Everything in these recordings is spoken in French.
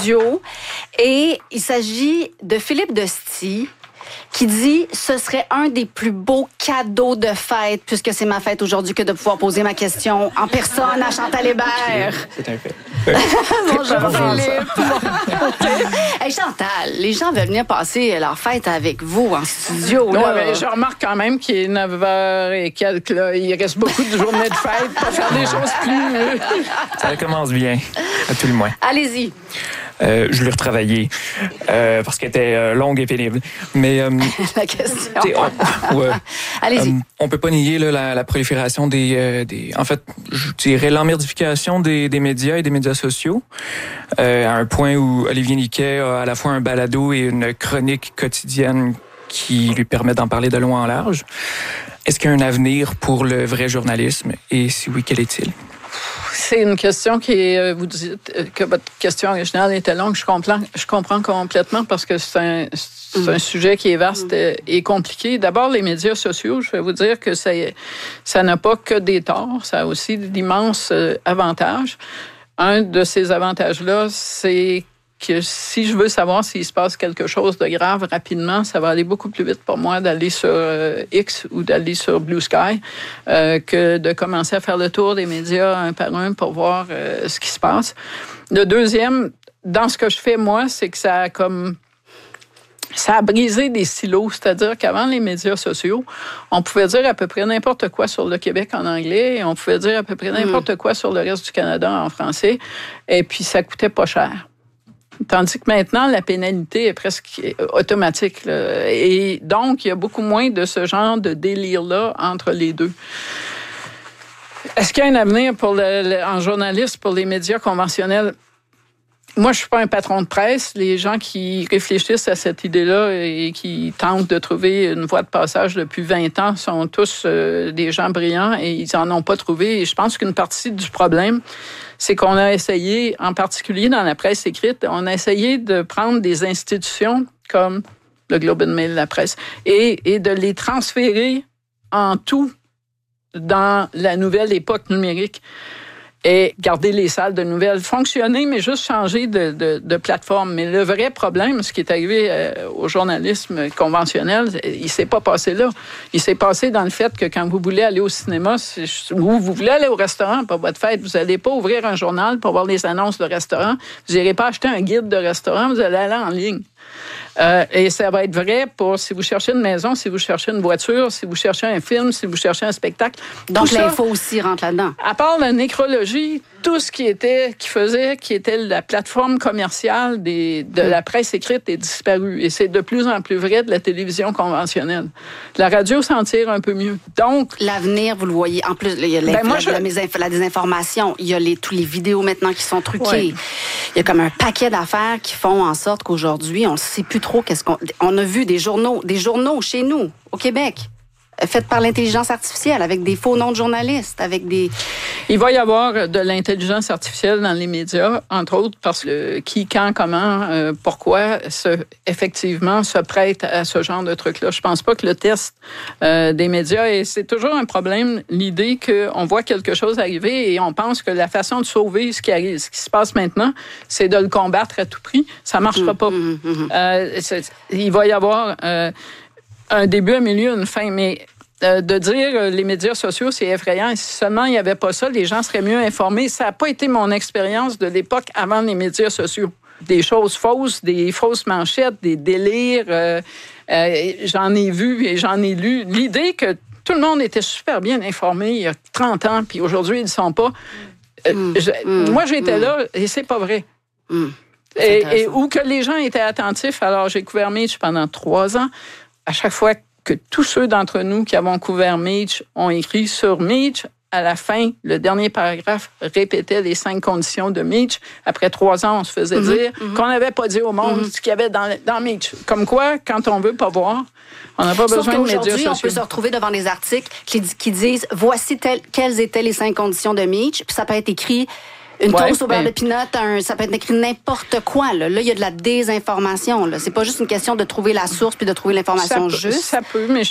studio. Et il s'agit de Philippe Dostie, qui dit « Ce serait un des plus beaux cadeaux de fête, puisque c'est ma fête aujourd'hui, que de pouvoir poser ma question en personne à Chantal Hébert. » C'est un fait. Bonjour Philippe. Hey Chantal, les gens veulent venir passer leur fête avec vous en studio. Non, là. mais je remarque quand même qu'il est 9h et quelques. Là. Il reste beaucoup de journées de fête pour faire des choses plus... Ça commence bien, à tout le moins. Allez-y. Je l'ai retravaillé parce qu'elle était longue et pénible. Mais La question. Allez-y. On peut pas nier là, la prolifération en fait, je dirais l'emmerdification des médias et des médias sociaux, à un point où Olivier Niquet a à la fois un balado et une chronique quotidienne qui lui permet d'en parler de long en large. Est-ce qu'il y a un avenir pour le vrai journalisme? Et si oui, quel est-il? C'est une question qui est... Vous dites que votre question originale était longue. Je comprends complètement parce que c'est un sujet qui est vaste et compliqué. D'abord, les médias sociaux, je vais vous dire que ça n'a pas que des torts. Ça a aussi d'immenses avantages. Un de ces avantages-là, c'est que si je veux savoir s'il se passe quelque chose de grave rapidement, ça va aller beaucoup plus vite pour moi d'aller sur X ou d'aller sur Blue Sky que de commencer à faire le tour des médias un par un pour voir ce qui se passe. Le deuxième, dans ce que je fais, moi, c'est que ça a brisé des silos, c'est-à-dire qu'avant les médias sociaux, on pouvait dire à peu près n'importe quoi sur le Québec en anglais, et on pouvait dire à peu près n'importe quoi sur le reste du Canada en français, et puis ça coûtait pas cher. Tandis que maintenant, la pénalité est presque automatique. Là. Et donc, il y a beaucoup moins de ce genre de délire-là entre les deux. Est-ce qu'il y a un avenir en journaliste pour les médias conventionnels? Moi, je suis pas un patron de presse. Les gens qui réfléchissent à cette idée-là et qui tentent de trouver une voie de passage depuis 20 ans sont tous des gens brillants et ils en ont pas trouvé. Et je pense qu'une partie du problème, c'est qu'on a essayé, en particulier dans la presse écrite, on a essayé de prendre des institutions comme le Globe and Mail, la presse, et de les transférer en tout dans la nouvelle époque numérique. Et garder les salles de nouvelles, fonctionner, mais juste changer de plateforme. Mais le vrai problème, ce qui est arrivé au journalisme conventionnel, il s'est pas passé là. Il s'est passé dans le fait que quand vous voulez aller au cinéma ou vous voulez aller au restaurant pour votre fête, vous n'allez pas ouvrir un journal pour voir les annonces de restaurant. Vous n'irez pas acheter un guide de restaurant, vous allez aller en ligne. Et ça va être vrai pour si vous cherchez une maison, si vous cherchez une voiture, si vous cherchez un film, si vous cherchez un spectacle. Donc l'info aussi rentre là-dedans. À part la nécrologie, tout ce qui était la plateforme commerciale de la presse écrite est disparu. Et c'est de plus en plus vrai de la télévision conventionnelle. La radio s'en tire un peu mieux. Donc l'avenir, vous le voyez. En plus, il y a la désinformation. Il y a tous les vidéos maintenant qui sont truquées. Ouais. Il y a comme un paquet d'affaires qui font en sorte qu'aujourd'hui, on ne sait plus trop on a vu des journaux chez nous, au Québec, faits par l'intelligence artificielle, avec des faux noms de journalistes, avec des... Il va y avoir de l'intelligence artificielle dans les médias, entre autres, parce que qui, quand, comment, pourquoi, effectivement, se prête à ce genre de trucs-là. Je pense pas que le test des médias, et c'est toujours un problème, l'idée qu'on voit quelque chose arriver et on pense que la façon de sauver ce qui se passe maintenant, c'est de le combattre à tout prix. Ça marchera pas. Il va y avoir un début, un milieu, une fin, mais de dire les médias sociaux, c'est effrayant. Et si seulement il n'y avait pas ça, les gens seraient mieux informés. Ça n'a pas été mon expérience de l'époque avant les médias sociaux. Des choses fausses, des fausses manchettes, des délires. J'en ai vu et j'en ai lu. L'idée que tout le monde était super bien informé il y a 30 ans, puis aujourd'hui, ils ne le sont pas. Moi, j'étais là et c'est pas vrai. Ou que les gens étaient attentifs. Alors, j'ai couvert Meach pendant 3 ans. À chaque fois que tous ceux d'entre nous qui avons couvert Meach ont écrit sur Meach, à la fin, le dernier paragraphe répétait les 5 conditions de Meach. Après 3 ans, on se faisait dire qu'on n'avait pas dit au monde ce qu'il y avait dans Meach. Comme quoi, quand on veut pas voir, on n'a pas besoin de médias sociaux. Aujourd'hui, on peut se retrouver devant des articles qui disent « Voici quelles étaient les 5 conditions de Meach », puis ça peut être écrit... Une toast au beurre de pinot, ça peut être écrit n'importe quoi. Là, il y a de la désinformation. Là. C'est pas juste une question de trouver la source puis de trouver l'information juste. Ça peut, mais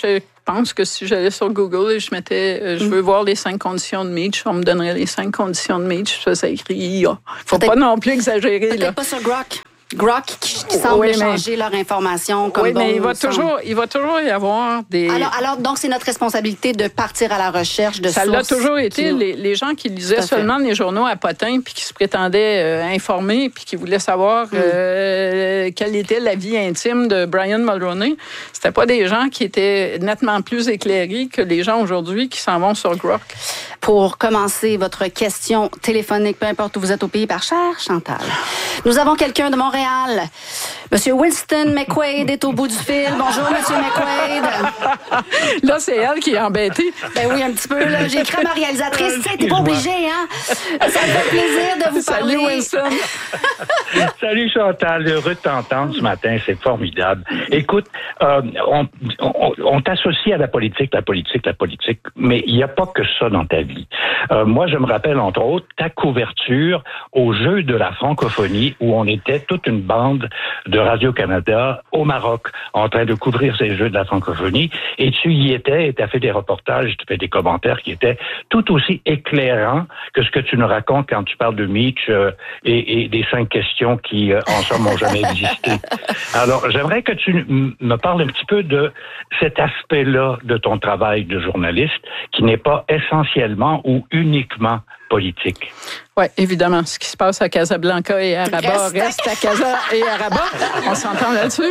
pense que si j'allais sur Google et je mettais je veux voir les 5 conditions de Meach, on me donnerait les 5 conditions de Meach. Ça écrit IA. Faut pas non plus exagérer. Peut-être pas sur Grok qui semble changer leur information comme mais il va toujours y avoir des... Alors, donc, c'est notre responsabilité de partir à la recherche de sources. Ça l'a toujours été. Les gens qui lisaient seulement les journaux à potins puis qui se prétendaient informés puis qui voulaient savoir quelle était la vie intime de Brian Mulroney, c'était pas des gens qui étaient nettement plus éclairés que les gens aujourd'hui qui s'en vont sur Grok. Pour commencer votre question téléphonique, peu importe où vous êtes au pays, par cher Chantal. Nous avons quelqu'un de Montréal. Monsieur Winston McQuaid est au bout du fil. Bonjour, Monsieur McQuaid. Là, c'est elle qui est embêtée. Ben oui, un petit peu. Là. J'ai écrit à ma réalisatrice. T'es pas obligé, hein? Ça me fait plaisir de vous parler. Salut, Winston. Salut, Chantal. Heureux de t'entendre ce matin. C'est formidable. Écoute, on t'associe à la politique, mais il n'y a pas que ça dans ta vie. Moi, je me rappelle, entre autres, ta couverture au Jeu de la francophonie où on était toute une bande de Radio-Canada au Maroc en train de couvrir ces Jeux de la francophonie. Et tu y étais et tu as fait des reportages, tu fais des commentaires qui étaient tout aussi éclairants que ce que tu nous racontes quand tu parles de Meach et des 5 questions qui, en somme, n'ont jamais existé. Alors, j'aimerais que tu me parles un petit peu de cet aspect-là de ton travail de journaliste qui n'est pas essentiellement ou uniquement politique. Oui, évidemment. Ce qui se passe à Casablanca et à Rabat reste à Casa et à Rabat. On s'entend là-dessus.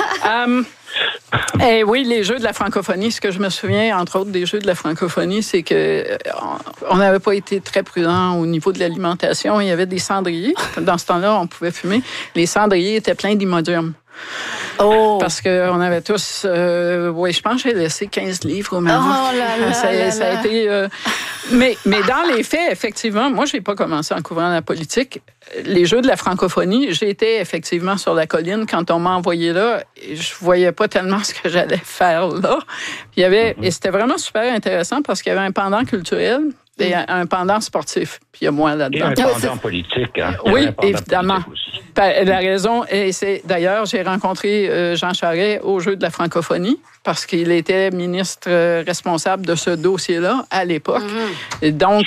Et oui, les Jeux de la francophonie, ce que je me souviens, entre autres, des Jeux de la francophonie, c'est que on n'avait pas été très prudent au niveau de l'alimentation. Il y avait des cendriers. Dans ce temps-là, on pouvait fumer. Les cendriers étaient pleins d'Imodium. Oh. Parce qu'on avait tous... je pense que j'ai laissé 15 livres au Maroc. Oh là là, ça a été... Mais dans les faits, effectivement, moi, je n'ai pas commencé en couvrant la politique. Les Jeux de la francophonie, j'étais effectivement sur la colline quand on m'a envoyé là. Et je voyais pas tellement ce que j'allais faire là. Et c'était vraiment super intéressant parce qu'il y avait un pendant culturel et un pendant sportif. Puis il y a moi là-dedans. Et un pendant politique. Hein? Oui, évidemment. La raison, et c'est d'ailleurs, j'ai rencontré Jean Charest au Jeu de la francophonie parce qu'il était ministre responsable de ce dossier-là à l'époque. Et donc,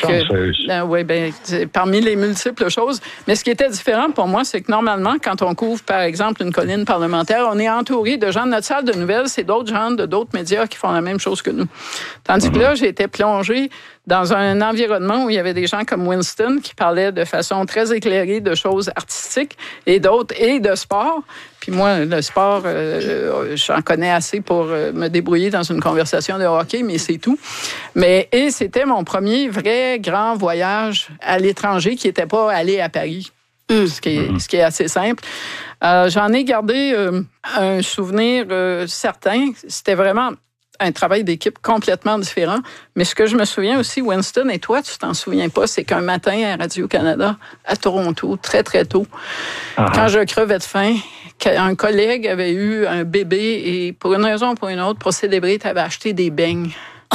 parmi les multiples choses. Mais ce qui était différent pour moi, c'est que normalement, quand on couvre, par exemple, une colline parlementaire, on est entouré de gens de notre salle de nouvelles, c'est d'autres gens de d'autres médias qui font la même chose que nous. Tandis que là, j'ai été plongée dans un environnement où il y avait des gens comme Winston qui parlaient de façon très éclairée de choses artistiques et d'autres, et de sport. Puis moi, le sport, j'en connais assez pour me débrouiller dans une conversation de hockey, mais c'est tout. Et c'était mon premier vrai grand voyage à l'étranger qui n'était pas aller à Paris, ce qui est assez simple. J'en ai gardé un souvenir certain. C'était vraiment un travail d'équipe complètement différent. Mais ce que je me souviens aussi, Winston, et toi, tu t'en souviens pas, c'est qu'un matin à Radio-Canada, à Toronto, très, très tôt, quand je crevais de faim, un collègue avait eu un bébé et pour une raison ou pour une autre, pour célébrer, tu avais acheté des beignes.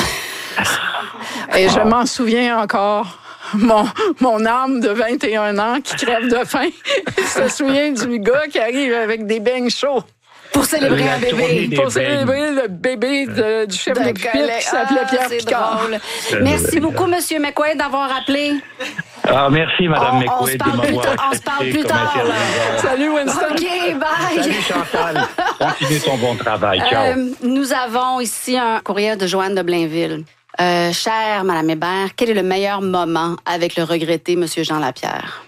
Et je m'en souviens encore. Mon âme de 21 ans qui crève de faim se souvient du gars qui arrive avec des beignes chauds. Pour célébrer un bébé. Pour célébrer le bébé du chef de pupitre qui s'appelait Pierre Picard. Merci beaucoup, M. McQuaid, d'avoir appelé. Merci, Mme McQuaid. On se parle plus tard. Salut, Winston. OK, bye. Salut, Chantal. Continue ton bon travail. Ciao. Nous avons ici un courriel de Joanne de Blainville. Chère Mme Hébert, quel est le meilleur moment avec le regretté M. Jean Lapierre?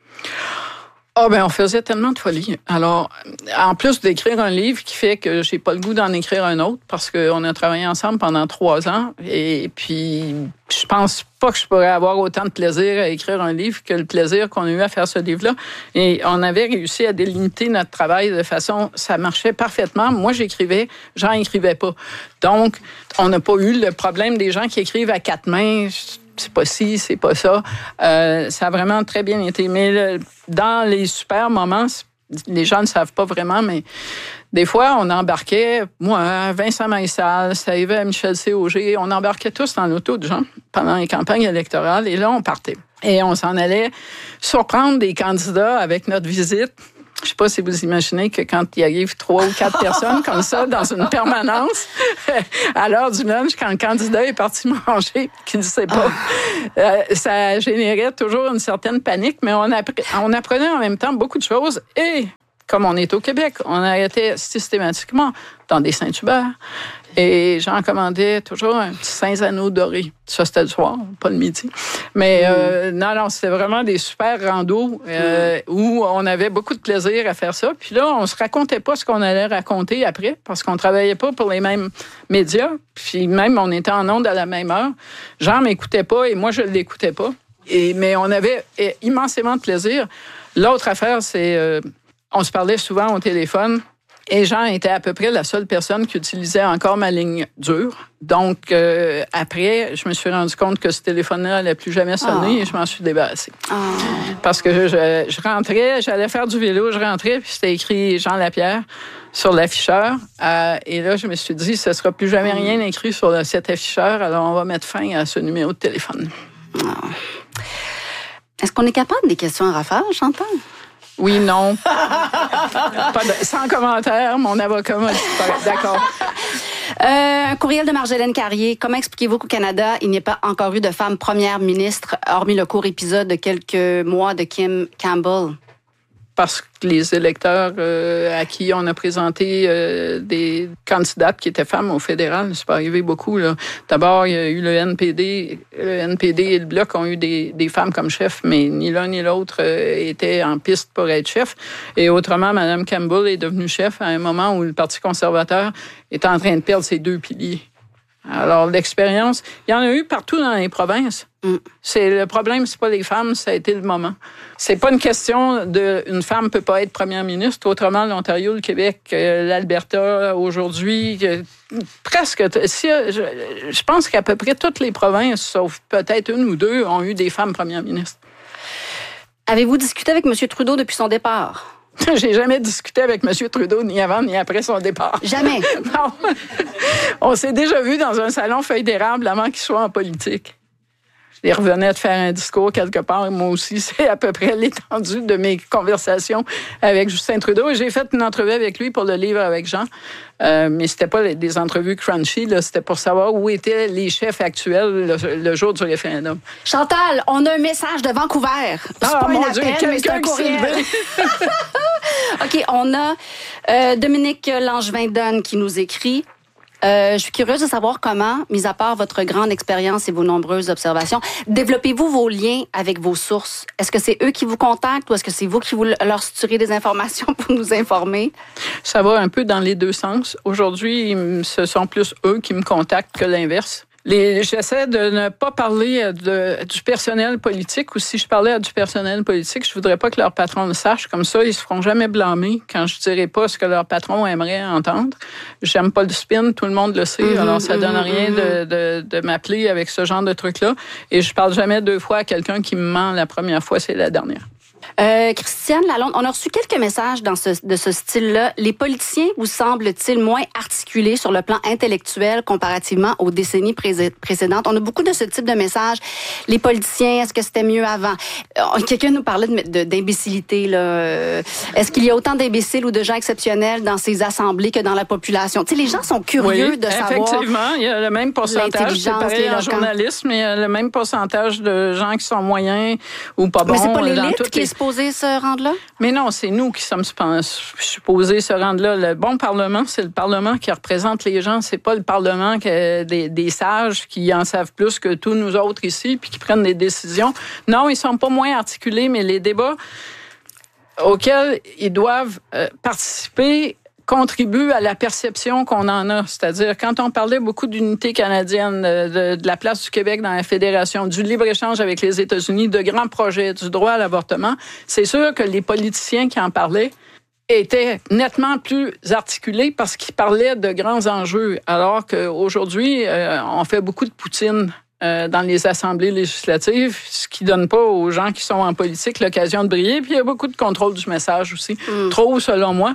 On faisait tellement de folie. Alors, en plus d'écrire un livre qui fait que j'ai pas le goût d'en écrire un autre parce qu'on a travaillé ensemble pendant 3 ans et puis je pense pas que je pourrais avoir autant de plaisir à écrire un livre que le plaisir qu'on a eu à faire ce livre-là. Et on avait réussi à délimiter notre travail de façon, ça marchait parfaitement. Moi, j'écrivais, Jean écrivait pas. Donc, on n'a pas eu le problème des gens qui écrivent à 4 mains. C'est pas ci, c'est pas ça. Ça a vraiment très bien été. Mais dans les super moments, les gens ne savent pas vraiment, mais des fois, on embarquait, moi, Vincent Maïssal, ça arrivait à Michel C. Auger, on embarquait tous dans l'auto de gens pendant les campagnes électorales, et là, on partait. Et on s'en allait surprendre des candidats avec notre visite. Je ne sais pas si vous imaginez que quand il arrive 3 ou 4 personnes comme ça dans une permanence, à l'heure du lunch, quand le candidat est parti manger, qu'il ne sait pas, ça générait toujours une certaine panique, mais on apprenait en même temps beaucoup de choses. Et comme on est au Québec, on arrêtait systématiquement dans des Saint-Hubert. Et j'en commandais toujours un petit Saint-Zano doré. Ça, c'était le soir, pas le midi. Mais non, c'était vraiment des super randos où on avait beaucoup de plaisir à faire ça. Puis là, on se racontait pas ce qu'on allait raconter après parce qu'on travaillait pas pour les mêmes médias. Puis même, on était en ondes à la même heure. Jean m'écoutait pas et moi, je l'écoutais pas. Mais on avait immensément de plaisir. L'autre affaire, c'est... on se parlait souvent au téléphone. Et Jean était à peu près la seule personne qui utilisait encore ma ligne dure. Donc, après, je me suis rendu compte que ce téléphone-là n'allait plus jamais sonner et je m'en suis débarrassée. Parce que je rentrais, j'allais faire du vélo, je rentrais, puis c'était écrit Jean Lapierre sur l'afficheur. Et là, je me suis dit, ce ne sera plus jamais rien écrit sur cet afficheur, alors on va mettre fin à ce numéro de téléphone. Est-ce qu'on est capable des questions en rafale, Chantal? Oui, non. Sans commentaire, mon avocat m'a dit d'accord. Un courriel de Marjolaine Carrier. Comment expliquez-vous qu'au Canada, il n'y ait pas encore eu de femme première ministre, hormis le court épisode de quelques mois de Kim Campbell? Parce que les électeurs à qui on a présenté des candidates qui étaient femmes au fédéral, c'est pas arrivé beaucoup, là. D'abord, il y a eu le NPD. Le NPD et le Bloc ont eu des femmes comme chef, mais ni l'un ni l'autre étaient en piste pour être chef. Et autrement, Mme Campbell est devenue chef à un moment où le Parti conservateur est en train de perdre ses 2 piliers. Alors, l'expérience, il y en a eu partout dans les provinces. Le problème, c'est pas les femmes, ça a été le moment. C'est pas une question une femme peut pas être première ministre. Autrement, l'Ontario, le Québec, l'Alberta, aujourd'hui, presque. Je pense qu'à peu près toutes les provinces, sauf peut-être 1 ou 2, ont eu des femmes premières ministres. Avez-vous discuté avec M. Trudeau depuis son départ? J'ai jamais discuté avec M. Trudeau, ni avant ni après son départ. Jamais? Non. On s'est déjà vu dans un salon feuille d'érable avant qu'il soit en politique. Il revenait de faire un discours quelque part. Moi aussi, c'est à peu près l'étendue de mes conversations avec Justin Trudeau. Et j'ai fait une entrevue avec lui pour le livre avec Jean. Mais c'était pas des entrevues crunchy, là. C'était pour savoir où étaient les chefs actuels le jour du référendum. Chantal, on a un message de Vancouver. C'est pas un appel, mais c'est un courriel. OK, on a Dominique Langevin-Donne qui nous écrit. Je suis curieuse de savoir comment, mis à part votre grande expérience et vos nombreuses observations, développez-vous vos liens avec vos sources? Est-ce que c'est eux qui vous contactent ou est-ce que c'est vous qui leur suturez des informations pour nous informer? Ça va un peu dans les deux sens. Aujourd'hui, ce sont plus eux qui me contactent que l'inverse. J'essaie de ne pas parler du personnel politique, ou si je parlais à du personnel politique, je voudrais pas que leur patron le sache. Comme ça, ils se feront jamais blâmer quand je dirai pas ce que leur patron aimerait entendre. J'aime pas le spin, tout le monde le sait, alors ça donne rien de m'appeler avec ce genre de truc-là. Et je parle jamais 2 fois à quelqu'un qui me ment la première fois, c'est la dernière. Christiane Lalonde, on a reçu quelques messages de ce style-là. Les politiciens vous semblent-ils moins articulés sur le plan intellectuel comparativement aux décennies précédentes? On a beaucoup de ce type de messages. Les politiciens, est-ce que c'était mieux avant? Quelqu'un nous parlait d'imbécilité, là. Est-ce qu'il y a autant d'imbéciles ou de gens exceptionnels dans ces assemblées que dans la population? Tu sais, les gens sont curieux de savoir. Effectivement, il y a le même pourcentage. C'est pareil en journalisme, il y a le même pourcentage de gens qui sont moyens ou pas bons. Mais c'est pas l'élite qui est supposée se rendre là? Mais non, c'est nous qui sommes supposés se rendre là. Le bon Parlement, c'est le Parlement qui représente les gens. C'est pas le Parlement des sages qui en savent plus que tous nous autres ici puis qui prennent des décisions. Non, ils sont pas moins articulés, mais les débats auxquels ils doivent participer contribuent à la perception qu'on en a. C'est-à-dire, quand on parlait beaucoup d'unité canadienne, de la place du Québec dans la fédération, du libre-échange avec les États-Unis, de grands projets, du droit à l'avortement, c'est sûr que les politiciens qui en parlaient étaient nettement plus articulés parce qu'ils parlaient de grands enjeux, alors qu'aujourd'hui, on fait beaucoup de poutine dans les assemblées législatives, ce qui donne pas aux gens qui sont en politique l'occasion de briller. Puis il y a beaucoup de contrôle du message aussi. Trop, selon moi.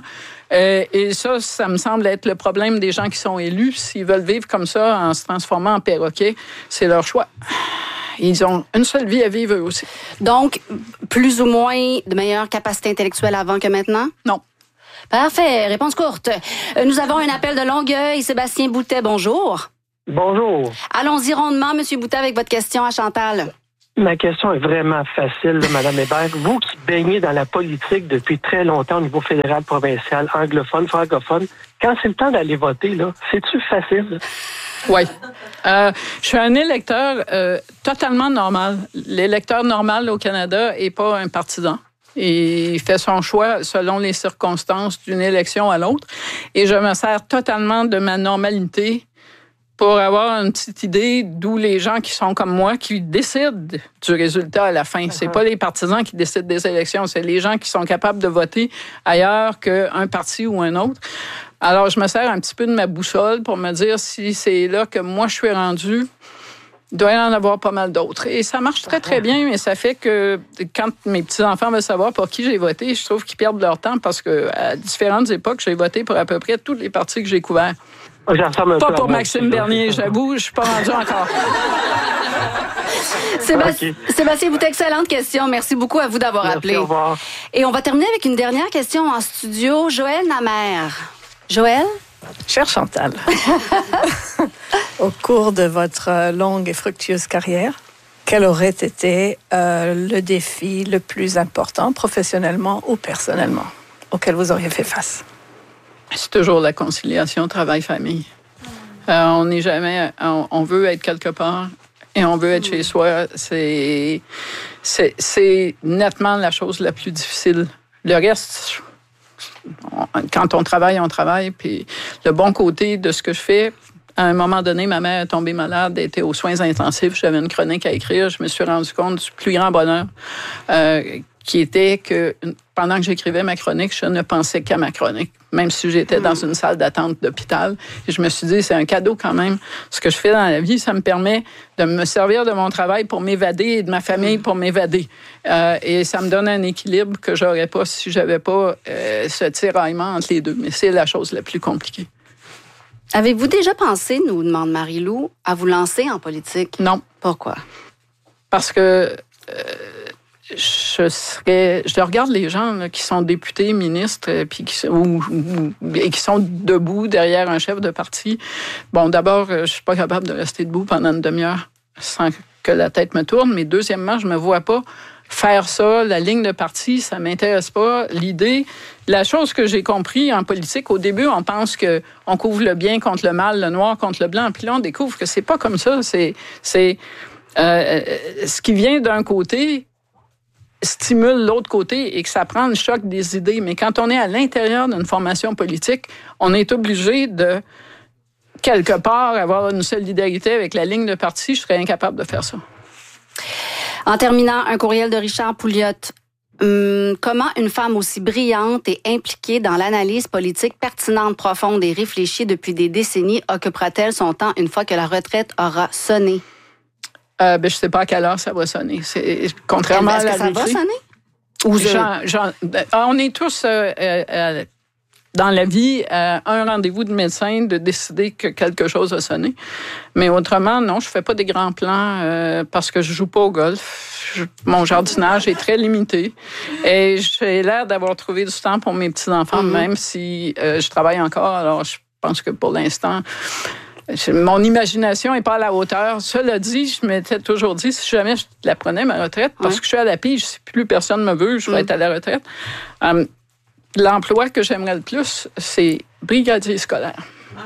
Et ça me semble être le problème des gens qui sont élus. S'ils veulent vivre comme ça en se transformant en perroquet, c'est leur choix. ils ont une seule vie à vivre eux aussi. Donc, plus ou moins de meilleure capacité intellectuelle avant que maintenant? Non. Parfait. Réponse courte. Nous avons un appel de Longueuil. Sébastien Boutet, bonjour. Bonjour. Allons-y rondement, Monsieur Boutet, avec votre question à Chantal. Ma question est vraiment facile, Mme Hébert. Vous qui baignez dans la politique depuis très longtemps au niveau fédéral, provincial, anglophone, francophone, quand c'est le temps d'aller voter, là, c'est-tu facile? Oui. Je suis un électeur totalement normal. L'électeur normal au Canada n'est pas un partisan. Il fait son choix selon les circonstances d'une élection à l'autre. Et je me sers totalement de ma normalité pour avoir une petite idée d'où les gens qui sont comme moi, qui décident du résultat à la fin. C'est pas les partisans qui décident des élections, c'est les gens qui sont capables de voter ailleurs qu'un parti ou un autre. Alors, je me sers un petit peu de ma boussole pour me dire si c'est là que moi je suis rendu, il doit y en avoir pas mal d'autres. Et ça marche très, très bien, mais ça fait que quand mes petits-enfants veulent savoir pour qui j'ai voté, je trouve qu'ils perdent leur temps parce qu'à différentes époques, j'ai voté pour à peu près tous les partis que j'ai couverts. Pas pour Maxime Bernier, j'avoue, je suis pas rendu encore. Sébastien Boutet, excellente question. Merci beaucoup à vous d'avoir appelé. Au revoir. Et on va terminer avec une dernière question en studio. Joël Namère. Joël? Chère Chantal, au cours de votre longue et fructueuse carrière, quel aurait été le défi le plus important, professionnellement ou personnellement, auquel vous auriez fait face? C'est toujours la conciliation travail-famille. On n'est jamais... On veut être quelque part et on veut être chez soi. C'est nettement la chose la plus difficile. Le reste... Quand on travaille. Puis le bon côté de ce que je fais, à un moment donné, ma mère est tombée malade, elle était aux soins intensifs, j'avais une chronique à écrire. Je me suis rendu compte du plus grand bonheur qui était que pendant que j'écrivais ma chronique, je ne pensais qu'à ma chronique, même si j'étais dans une salle d'attente d'hôpital. Et je me suis dit, c'est un cadeau quand même. Ce que je fais dans la vie, ça me permet de me servir de mon travail pour m'évader et de ma famille pour m'évader. Et ça me donne un équilibre que j'aurais pas si j'avais pas ce tiraillement entre les deux. Mais c'est la chose la plus compliquée. Avez-vous déjà pensé, nous demande Marie-Lou, à vous lancer en politique? Non. Pourquoi? Parce que je regarde les gens là, qui sont députés, ministres, puis qui sont debout derrière un chef de parti. Bon, d'abord, je suis pas capable de rester debout pendant une demi-heure sans que la tête me tourne. Mais deuxièmement, je me vois pas faire ça. La ligne de parti, ça m'intéresse pas. L'idée, la chose que j'ai compris en politique, au début, on pense que on couvre le bien contre le mal, le noir contre le blanc. Puis là, on découvre que c'est pas comme ça. C'est ce qui vient d'un côté stimule l'autre côté et que ça prend le choc des idées. Mais quand on est à l'intérieur d'une formation politique, on est obligé de, quelque part, avoir une solidarité avec la ligne de parti. Je serais incapable de faire ça. En terminant, un courriel de Richard Pouliot. Comment une femme aussi brillante et impliquée dans l'analyse politique pertinente, profonde et réfléchie depuis des décennies occupera-t-elle son temps une fois que la retraite aura sonné? Je ne sais pas à quelle heure ça va sonner. Contrairement à la Est-ce que ça va sonner? Ou on est tous dans la vie à un rendez-vous de médecin de décider que quelque chose a sonné. Mais autrement, non, je fais pas des grands plans parce que je joue pas au golf. Mon jardinage est très limité. Et j'ai l'air d'avoir trouvé du temps pour mes petits-enfants, même si je travaille encore. Alors, je pense que pour l'instant... Mon imagination n'est pas à la hauteur. Cela dit, je m'étais toujours dit, si jamais je la prenais, ma retraite, parce que je suis à la pige, si plus personne me veut, je vais être à la retraite. L'emploi que j'aimerais le plus, c'est brigadier scolaire.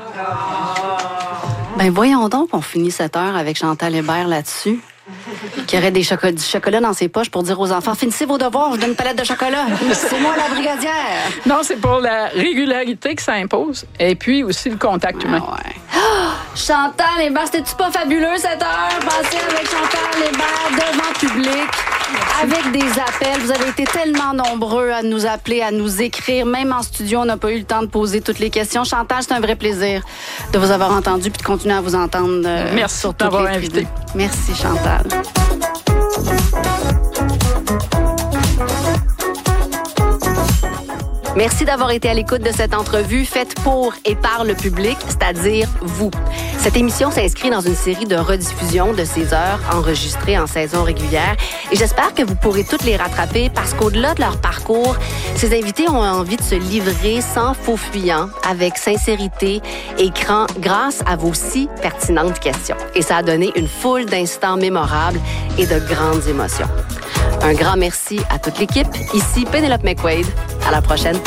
Ben voyons donc qu'on finit cette heure avec Chantal Hébert là-dessus. Qu'il y aurait du chocolat dans ses poches pour dire aux enfants, finissez vos devoirs, je vous donne une palette de chocolat. C'est moi la brigadière. Non, c'est pour la régularité que ça impose et puis aussi le contact humain. Ouais. Oh, Chantal Hébert, c'était-tu pas fabuleux cette heure? Passer avec Chantal Hébert devant public, avec des appels. Vous avez été tellement nombreux à nous appeler, à nous écrire. Même en studio, on n'a pas eu le temps de poser toutes les questions. Chantal, c'est un vrai plaisir de vous avoir entendu puis de continuer à vous entendre. Merci sur d'avoir invité. Merci, Chantal. Merci d'avoir été à l'écoute de cette entrevue faite pour et par le public, c'est-à-dire vous. Cette émission s'inscrit dans une série de rediffusions de ces heures enregistrées en saison régulière et j'espère que vous pourrez toutes les rattraper parce qu'au-delà de leur parcours, ces invités ont envie de se livrer sans faux fuyant, avec sincérité et grâce à vos si pertinentes questions. Et ça a donné une foule d'instants mémorables et de grandes émotions. Un grand merci à toute l'équipe. Ici Pénélope McQuaid. À la prochaine.